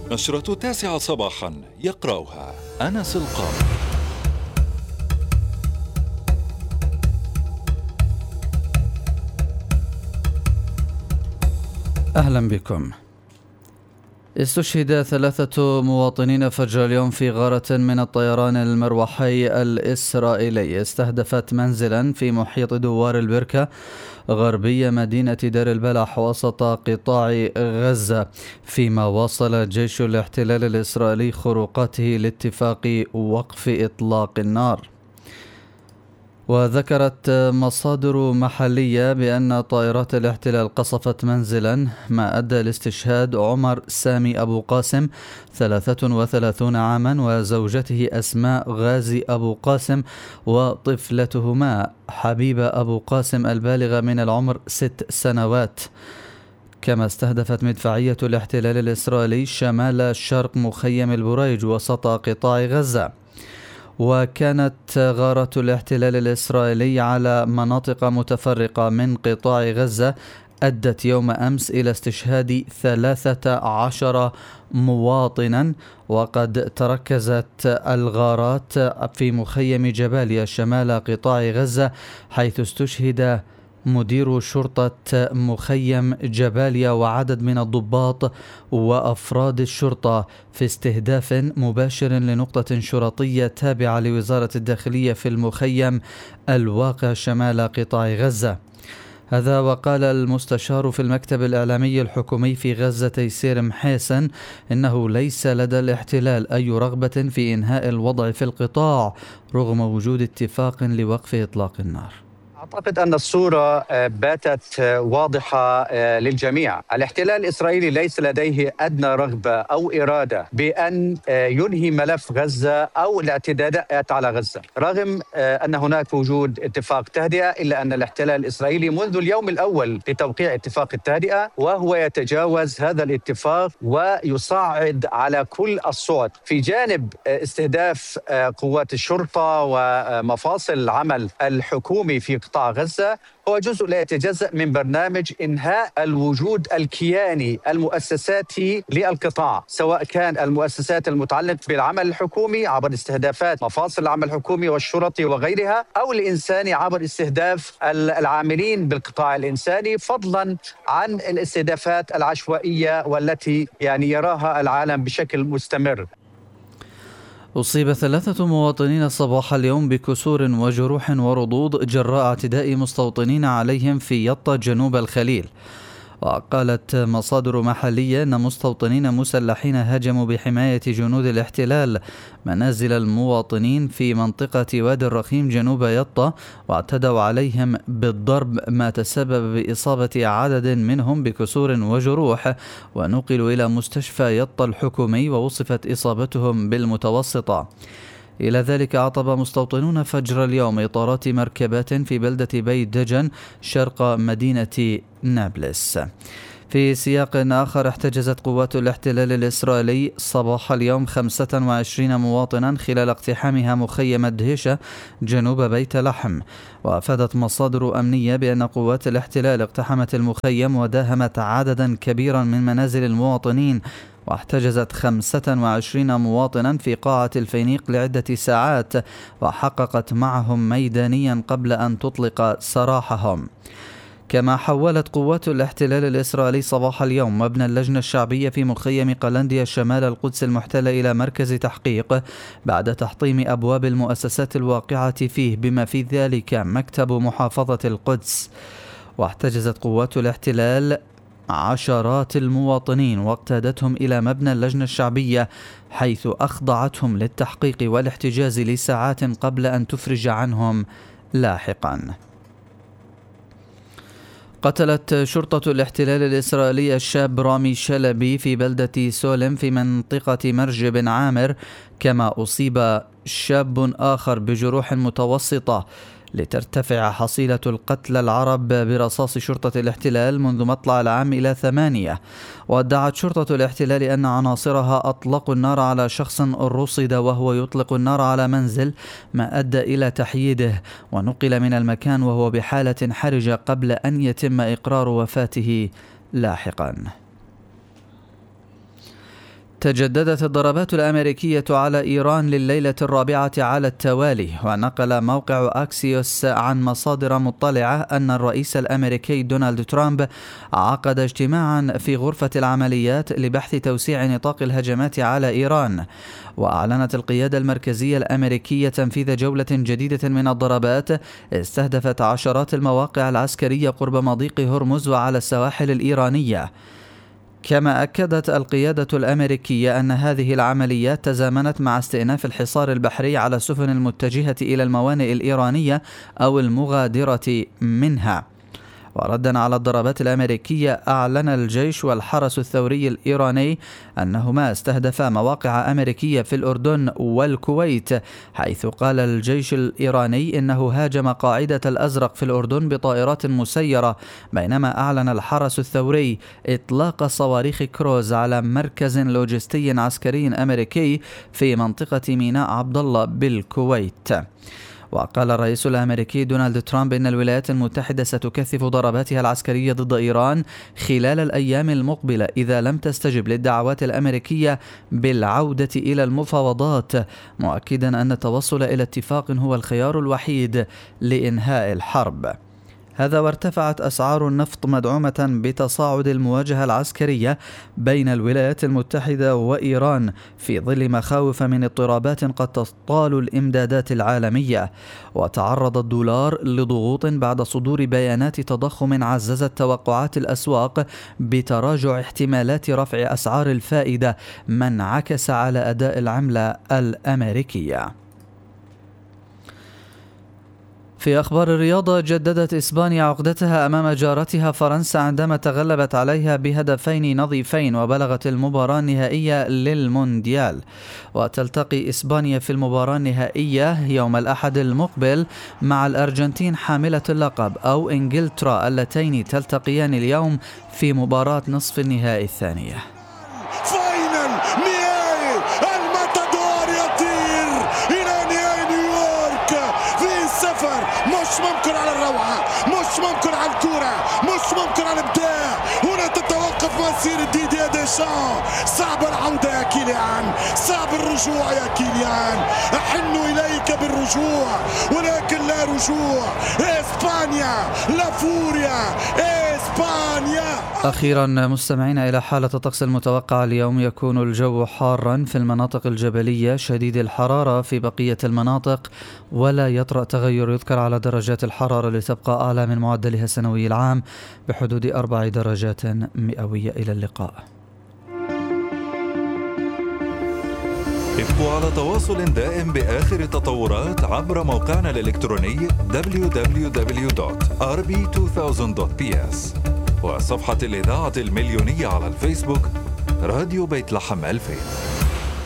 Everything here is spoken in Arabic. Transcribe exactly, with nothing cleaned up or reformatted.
نشرة التاسعة صباحا يقرأها أنس القاضي. أهلا بكم. استشهد ثلاثة مواطنين فجر اليوم في غارة من الطيران المروحي الإسرائيلي استهدفت منزلا في محيط دوار البركة غربية مدينة دير البلح وسط قطاع غزة، فيما واصل جيش الاحتلال الإسرائيلي خروقاته لاتفاق وقف إطلاق النار. وذكرت مصادر محلية بأن طائرات الاحتلال قصفت منزلا، ما أدى لاستشهاد عمر سامي أبو قاسم ثلاثة وثلاثين عاما وزوجته أسماء غازي أبو قاسم وطفلتهما حبيبة أبو قاسم البالغة من العمر ست سنوات. كما استهدفت مدفعية الاحتلال الإسرائيلي شمال شرق مخيم البريج وسط قطاع غزة. وكانت غارة الاحتلال الإسرائيلي على مناطق متفرقة من قطاع غزة أدت يوم أمس إلى استشهاد ثلاثة عشر مواطنا، وقد تركزت الغارات في مخيم جباليا شمال قطاع غزة، حيث استشهد مدير شرطة مخيم جباليا وعدد من الضباط وأفراد الشرطة في استهداف مباشر لنقطة شرطية تابعة لوزارة الداخلية في المخيم الواقع شمال قطاع غزة. هذا وقال المستشار في المكتب الإعلامي الحكومي في غزة تيسير محيسن إنه ليس لدى الاحتلال أي رغبة في إنهاء الوضع في القطاع رغم وجود اتفاق لوقف إطلاق النار. أعتقد أن الصورة باتت واضحة للجميع. الاحتلال الإسرائيلي ليس لديه أدنى رغبة أو إرادة بأن ينهي ملف غزة أو الاعتداءات على غزة، رغم أن هناك وجود اتفاق تهدئة، إلا أن الاحتلال الإسرائيلي منذ اليوم الأول لتوقيع اتفاق التهدئة وهو يتجاوز هذا الاتفاق ويصعد على كل الصعد في جانب استهداف قوات الشرطة ومفاصل العمل الحكومي في قطاع غزة. هو جزء لا يتجزأ من برنامج إنهاء الوجود الكياني المؤسساتي للقطاع، سواء كان المؤسسات المتعلقة بالعمل الحكومي عبر استهدافات مفاصل العمل الحكومي والشرطي وغيرها، أو الإنساني عبر استهداف العاملين بالقطاع الإنساني، فضلا عن الاستهدافات العشوائية والتي يعني يراها العالم بشكل مستمر. أصيب ثلاثة مواطنين صباح اليوم بكسور وجروح ورضوض جراء اعتداء مستوطنين عليهم في يطا جنوب الخليل. وقالت مصادر محلية أن مستوطنين مسلحين هاجموا بحماية جنود الاحتلال منازل المواطنين في منطقة وادي الرخيم جنوب يطا، واعتدوا عليهم بالضرب، ما تسبب بإصابة عدد منهم بكسور وجروح، ونقلوا إلى مستشفى يطا الحكومي ووصفت إصابتهم بالمتوسطة. إلى ذلك عطب مستوطنون فجر اليوم إطارات مركبات في بلدة بيت دجن شرق مدينة نابلس. في سياق آخر، احتجزت قوات الاحتلال الإسرائيلي صباح اليوم خمسة وعشرين مواطنا خلال اقتحامها مخيم الدهيشة جنوب بيت لحم. وأفادت مصادر أمنية بأن قوات الاحتلال اقتحمت المخيم وداهمت عددا كبيرا من منازل المواطنين، واحتجزت خمسة وعشرين مواطنا في قاعة الفينيق لعدة ساعات، وحققت معهم ميدانيا قبل أن تطلق سراحهم. كما حولت قوات الاحتلال الإسرائيلي صباح اليوم مبنى اللجنة الشعبية في مخيم قلنديا شمال القدس المحتلة إلى مركز تحقيق بعد تحطيم أبواب المؤسسات الواقعة فيه، بما في ذلك مكتب محافظة القدس. واحتجزت قوات الاحتلال عشرات المواطنين واقتادتهم إلى مبنى اللجنة الشعبية، حيث أخضعتهم للتحقيق والاحتجاز لساعات قبل أن تفرج عنهم لاحقا. قتلت شرطة الاحتلال الإسرائيلي الشاب رامي شلبي في بلدة سولم في منطقة مرج بن عامر، كما أصيب شاب آخر بجروح متوسطة، لترتفع حصيلة القتلى العرب برصاص شرطة الاحتلال منذ مطلع العام إلى ثمانية. وادعت شرطة الاحتلال أن عناصرها أطلقوا النار على شخص رصد وهو يطلق النار على منزل، ما أدى إلى تحييده ونقل من المكان وهو بحالة حرجة قبل أن يتم إقرار وفاته لاحقا. تجددت الضربات الأمريكية على إيران لليلة الرابعة على التوالي، ونقل موقع أكسيوس عن مصادر مطلعة أن الرئيس الأمريكي دونالد ترامب عقد اجتماعا في غرفة العمليات لبحث توسيع نطاق الهجمات على إيران. وأعلنت القيادة المركزية الأمريكية تنفيذ جولة جديدة من الضربات استهدفت عشرات المواقع العسكرية قرب مضيق هرمز وعلى السواحل الإيرانية. كما أكدت القيادة الأمريكية أن هذه العمليات تزامنت مع استئناف الحصار البحري على السفن المتجهة إلى الموانئ الإيرانية أو المغادرة منها. وردا على الضربات الأمريكية، أعلن الجيش والحرس الثوري الإيراني أنهما استهدفا مواقع أمريكية في الأردن والكويت، حيث قال الجيش الإيراني إنه هاجم قاعدة الأزرق في الأردن بطائرات مسيرة، بينما أعلن الحرس الثوري إطلاق صواريخ كروز على مركز لوجستي عسكري أمريكي في منطقة ميناء عبد الله بالكويت. وقال الرئيس الأمريكي دونالد ترامب إن الولايات المتحدة ستكثف ضرباتها العسكرية ضد إيران خلال الأيام المقبلة إذا لم تستجب للدعوات الأمريكية بالعودة إلى المفاوضات، مؤكدا أن التوصل إلى اتفاق هو الخيار الوحيد لإنهاء الحرب. هذا وارتفعت أسعار النفط مدعومة بتصاعد المواجهة العسكرية بين الولايات المتحدة وإيران في ظل مخاوف من اضطرابات قد تطال الإمدادات العالمية. وتعرض الدولار لضغوط بعد صدور بيانات تضخم عززت توقعات الأسواق بتراجع احتمالات رفع أسعار الفائدة، ما انعكس على أداء العملة الأمريكية. في أخبار الرياضة، جددت إسبانيا عقدتها أمام جارتها فرنسا عندما تغلبت عليها بهدفين نظيفين وبلغت المباراة النهائية للمونديال. وتلتقي إسبانيا في المباراة النهائية يوم الأحد المقبل مع الأرجنتين حاملة اللقب أو إنجلترا، اللتين تلتقيان اليوم في مباراة نصف النهائي الثانية. مش ممكن على الروعة، مش ممكن على الكرة، مش ممكن على الإبداع. هنا تتوقف مسيرة ديدييه ديشان. صعب العودة يا كيليان، صعب الرجوع يا كيليان. أحن إليك بالرجوع ولكن لا رجوع. إسبانيا لا فوريا، إسبانيا. أخيرا مستمعين إلى حالة الطقس المتوقعة اليوم. يكون الجو حارا في المناطق الجبلية، شديد الحرارة في بقية المناطق، ولا يطرأ تغير يذكر على درجات الحرارة لتبقى أعلى من معدلها السنوي العام بحدود أربع درجات مئوية. إلى اللقاء. ابقوا على تواصل دائم بآخر التطورات عبر موقعنا الإلكتروني دبليو دبليو دبليو دوت آر بي ألفين دوت بي إس وصفحة الإذاعة المليونية على الفيسبوك راديو بيت لحم ألفين.